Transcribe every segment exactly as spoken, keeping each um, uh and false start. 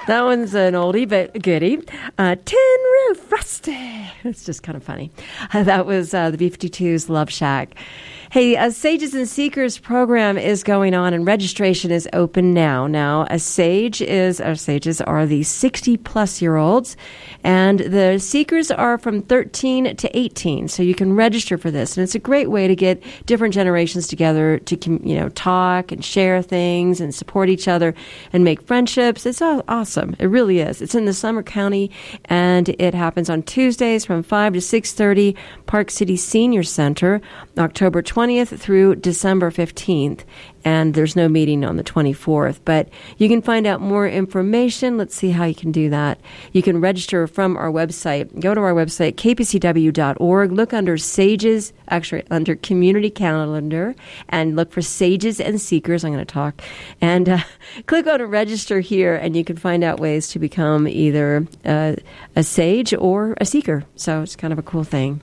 That one's an oldie but goodie. Uh, Tin Roof Rusty. It's just kind of funny. Uh, that was uh, the B fifty-two's Love Shack. Hey, a Sages and Seekers program is going on, and registration is open now. Now, a sage is, our sages are the sixty-plus-year-olds, and the seekers are from thirteen to eighteen. So you can register for this, and it's a great way to get different generations together to, you know, talk and share things and support each other and make friendships. It's all awesome. It really is. It's in the Summer County, and it happens on Tuesdays from five to six thirty, Park City Senior Center, October twentieth through December fifteenth, and there's no meeting on the twenty-fourth. But you can find out more information. Let's see how you can do that. You can register from our website. Go to our website, k p c w dot org. Look under Sages, actually under Community Calendar, and look for Sages and Seekers. I'm going to talk. And uh, click on Register here, and you can find out ways to become either uh, a sage or a seeker. So it's kind of a cool thing.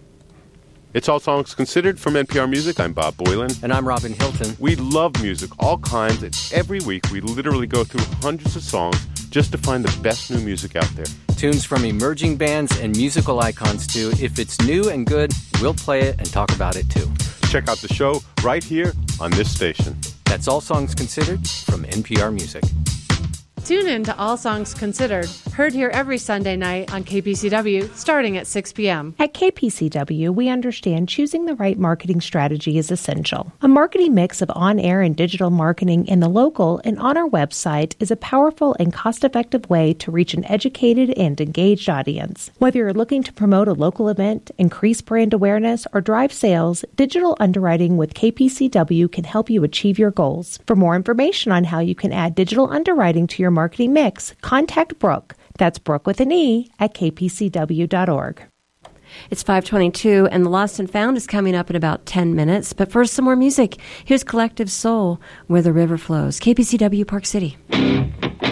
It's All Songs Considered from N P R Music. I'm Bob Boylan. And I'm Robin Hilton. We love music, all kinds, and every week we literally go through hundreds of songs just to find the best new music out there. Tunes from emerging bands and musical icons, too. If it's new and good, we'll play it and talk about it, too. Check out the show right here on this station. That's All Songs Considered from N P R Music. Tune in to All Songs Considered, heard here every Sunday night on K P C W, starting at six p.m. At K P C W, we understand choosing the right marketing strategy is essential. A marketing mix of on-air and digital marketing in the local and on our website is a powerful and cost-effective way to reach an educated and engaged audience. Whether you're looking to promote a local event, increase brand awareness, or drive sales, digital underwriting with K P C W can help you achieve your goals. For more information on how you can add digital underwriting to your marketing mix, contact Brooke. That's Brooke with an E at k p c w dot org. It's five twenty-two, and the Lost and Found is coming up in about ten minutes. But first, some more music. Here's Collective Soul, Where the River Flows. K P C W, Park City.